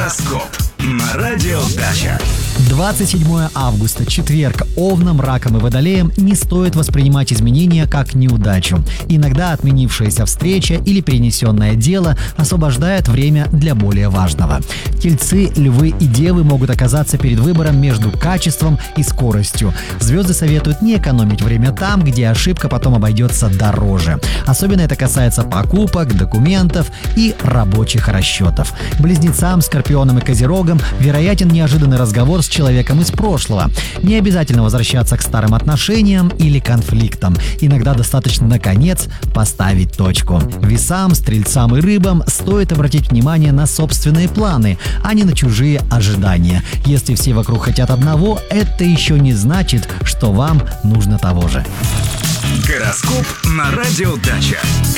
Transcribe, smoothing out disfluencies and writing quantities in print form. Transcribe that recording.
Гороскоп на радио Дача. 27 августа, четверг. Овнам, ракам и водолеям не стоит воспринимать изменения как неудачу. Иногда отменившаяся встреча или перенесенное дело освобождает время для более важного. Тельцы, львы и девы могут оказаться перед выбором между качеством и скоростью. Звезды советуют не экономить время там, где ошибка потом обойдется дороже. Особенно это касается покупок, документов и рабочих расчетов. Близнецам, скорпионам и козерогам вероятен неожиданный разговор с человеком из прошлого. Не обязательно возвращаться к старым отношениям или конфликтам. Иногда достаточно, наконец, поставить точку. Весам, стрельцам и рыбам стоит обратить внимание на собственные планы, а не на чужие ожидания. Если все вокруг хотят одного, это еще не значит, что вам нужно того же. Гороскоп на радио Дача.